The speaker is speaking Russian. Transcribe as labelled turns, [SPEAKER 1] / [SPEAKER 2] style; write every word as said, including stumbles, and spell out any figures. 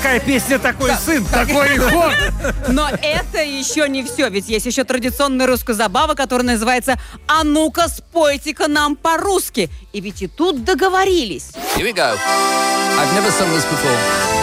[SPEAKER 1] Какая песня, такой сын, такой ход.
[SPEAKER 2] Но это еще не все, ведь есть еще традиционная русская забава, которая называется «А ну-ка, спойте-ка нам по-русски». И ведь и тут договорились.
[SPEAKER 3] Here we go. I've never sung this before.